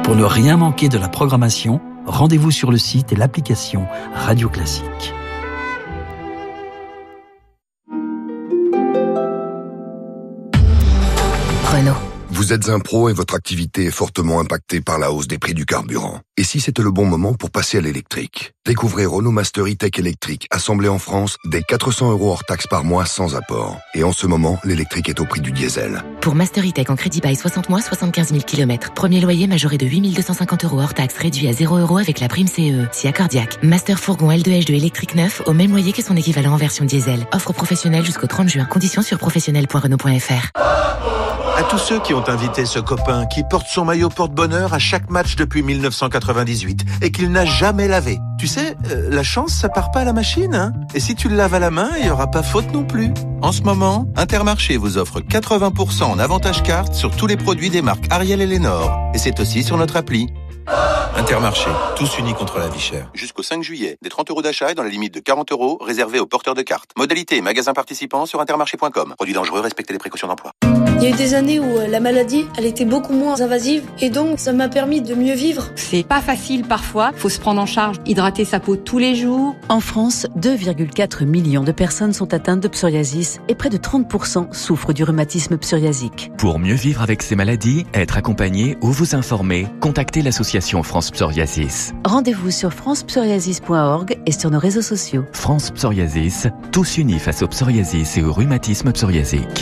Pour ne rien manquer de la programmation, rendez-vous sur le site et l'application Radio Classique. Renault. Vous êtes un pro et votre activité est fortement impactée par la hausse des prix du carburant. Et si c'était le bon moment pour passer à l'électrique? Découvrez Renault Master E-Tech électrique, assemblé en France, dès 400 € hors taxe par mois sans apport. Et en ce moment, l'électrique est au prix du diesel. Pour Master E-Tech en crédit bail 60 mois, 75 000 km. Premier loyer majoré de 8 250 € hors taxe, réduit à 0 € avec la prime CE. Si accordiaque. Master fourgon L2H2 électrique neuf, au même loyer que son équivalent en version diesel. Offre professionnelle jusqu'au 30 juin. Conditions sur professionnel.renault.fr. À tous ceux qui ont invité ce copain qui porte son maillot porte-bonheur à chaque match depuis 1998 et qu'il n'a jamais lavé. Tu sais, la chance, ça part pas à la machine, hein. Et si tu le laves à la main, il y aura pas faute non plus. En ce moment, Intermarché vous offre 80% en avantage carte sur tous les produits des marques Ariel et Lénore. Et c'est aussi sur notre appli. Intermarché, tous unis contre la vie chère. Jusqu'au 5 juillet, des 30 € d'achat et dans la limite de 40 € réservés aux porteurs de cartes. Modalité et magasins participants sur intermarché.com. Produits dangereux, respectez les précautions d'emploi. Il y a eu des années où la maladie, elle était beaucoup moins invasive et donc ça m'a permis de mieux vivre. C'est pas facile parfois, faut se prendre en charge, hydrater sa peau tous les jours. En France, 2,4 millions de personnes sont atteintes de psoriasis et près de 30% souffrent du rhumatisme psoriasique. Pour mieux vivre avec ces maladies, être accompagné ou vous informer, contactez l'association France Psoriasis. Rendez-vous sur francepsoriasis.org et sur nos réseaux sociaux. France Psoriasis, tous unis face au psoriasis et au rhumatisme psoriasique.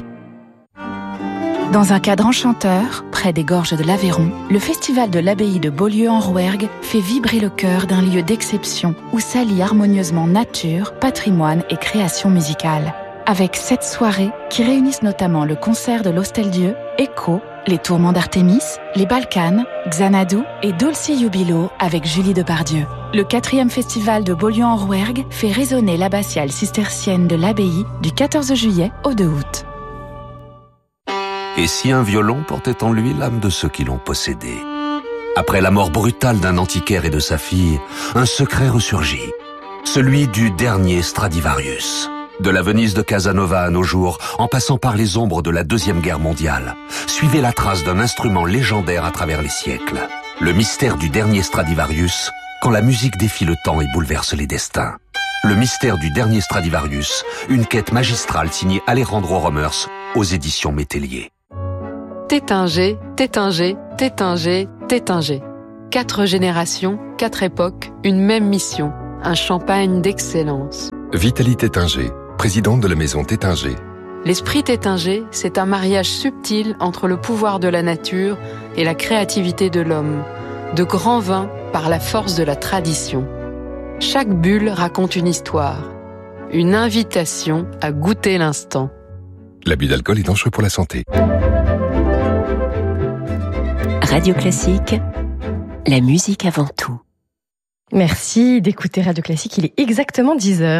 Dans un cadre enchanteur, près des gorges de l'Aveyron, le festival de l'abbaye de Beaulieu en Rouergue fait vibrer le cœur d'un lieu d'exception où s'allient harmonieusement nature, patrimoine et création musicale. Avec 7 soirées qui réunissent notamment le concert de l'Hostel-Dieu, Echo, les Tourments d'Artémis, les Balkans, Xanadu et Dulce Jubilo avec Julie Depardieu. Le 4e festival de Beaulieu en Rouergue fait résonner l'abbatiale cistercienne de l'abbaye du 14 juillet au 2 août. Et si un violon portait en lui l'âme de ceux qui l'ont possédé? Après la mort brutale d'un antiquaire et de sa fille, un secret ressurgit. Celui du dernier Stradivarius. De la Venise de Casanova à nos jours, en passant par les ombres de la Deuxième Guerre mondiale, suivez la trace d'un instrument légendaire à travers les siècles. Le mystère du dernier Stradivarius, quand la musique défie le temps et bouleverse les destins. Le mystère du dernier Stradivarius, une quête magistrale signée Alejandro Romers aux éditions Métellier. Tétinger, Tétinger, Tétinger, Tétinger. 4 générations, 4 époques, une même mission. Un champagne d'excellence. Vitalie Tétinger, présidente de la maison Tétinger. L'esprit Tétinger, c'est un mariage subtil entre le pouvoir de la nature et la créativité de l'homme. De grands vins par la force de la tradition. Chaque bulle raconte une histoire. Une invitation à goûter l'instant. L'abus d'alcool est dangereux pour la santé. Radio Classique, la musique avant tout. Merci d'écouter Radio Classique, il est exactement 10h.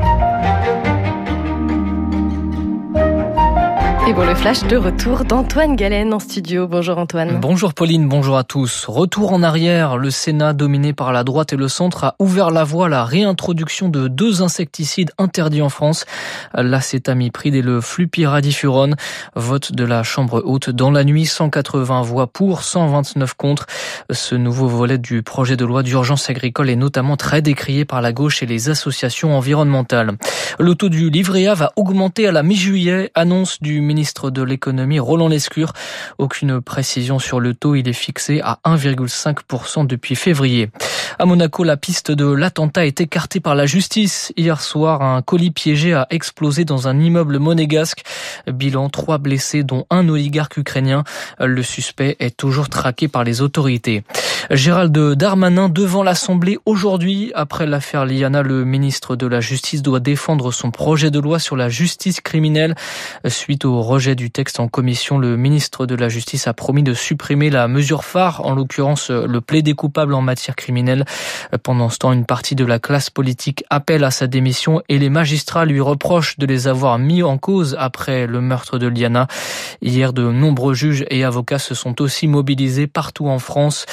Et pour le flash de retour d'Antoine Galen en studio. Bonjour Antoine. Bonjour Pauline, bonjour à tous. Retour en arrière, le Sénat dominé par la droite et le centre a ouvert la voie à la réintroduction de 2 insecticides interdits en France, l'acétamipride et le flupiradifurone. Vote de la Chambre haute dans la nuit, 180 voix pour, 129 contre. Ce nouveau volet du projet de loi d'urgence agricole est notamment très décrié par la gauche et les associations environnementales. Le taux du livret A va augmenter à la mi-juillet, annonce du ministre de l'économie Roland Lescure. Aucune précision sur le taux, il est fixé à 1,5% depuis février. À Monaco, la piste de l'attentat est écartée par la justice. Hier soir, un colis piégé a explosé dans un immeuble monégasque. Bilan, 3 blessés, dont un oligarque ukrainien. Le suspect est toujours traqué par les autorités. Gérald Darmanin devant l'Assemblée aujourd'hui. Après l'affaire Liana, le ministre de la Justice doit défendre son projet de loi sur la justice criminelle. Suite au rejet du texte en commission, le ministre de la Justice a promis de supprimer la mesure phare, en l'occurrence le plaidé coupable en matière criminelle. Pendant ce temps, une partie de la classe politique appelle à sa démission et les magistrats lui reprochent de les avoir mis en cause après le meurtre de Liana. Hier, de nombreux juges et avocats se sont aussi mobilisés partout en France contre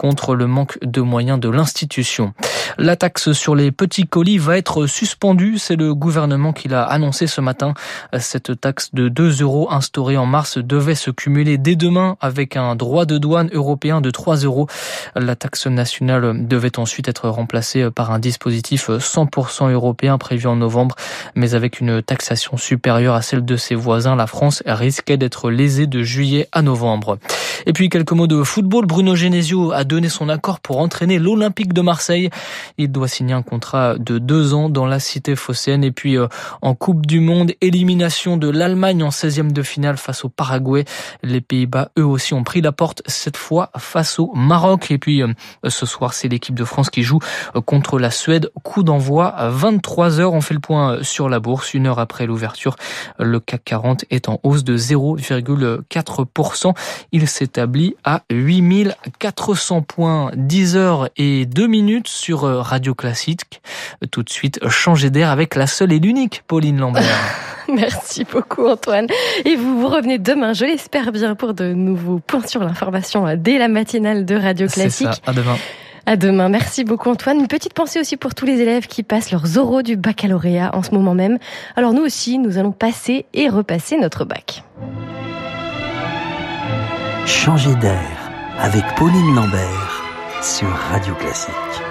contre le manque de moyens de l'institution. La taxe sur les petits colis va être suspendue. C'est le gouvernement qui l'a annoncé ce matin. Cette taxe de 2 € instaurée en mars devait se cumuler dès demain avec un droit de douane européen de 3 €. La taxe nationale devait ensuite être remplacée par un dispositif 100% européen prévu en novembre. Mais avec une taxation supérieure à celle de ses voisins, la France risquait d'être lésée de juillet à novembre. Et puis quelques mots de football. Bruno Genesio a donné son accord pour entraîner l'Olympique de Marseille. Il doit signer un contrat de 2 ans dans la cité phocéenne. Et puis en Coupe du Monde, élimination de l'Allemagne en 16e de finale face au Paraguay. Les Pays-Bas, eux aussi, ont pris la porte, cette fois face au Maroc. Et puis ce soir, c'est l'équipe de France qui joue contre la Suède. Coup d'envoi à 23h. On fait le point sur la bourse. 1 heure après l'ouverture, le CAC 40 est en hausse de 0,4%. Il s'établit à 8400 points. 10h02 sur Radio Classique. Tout de suite, changer d'air avec la seule et l'unique Pauline Lambert. Merci beaucoup Antoine. Et vous revenez demain, je l'espère bien, pour de nouveaux points sur l'information dès la matinale de Radio Classique. C'est ça, à demain. À demain. Merci beaucoup Antoine. Une petite pensée aussi pour tous les élèves qui passent leurs oraux du baccalauréat en ce moment même. Alors nous aussi, nous allons passer et repasser notre bac. Changer d'air avec Pauline Lambert sur Radio Classique.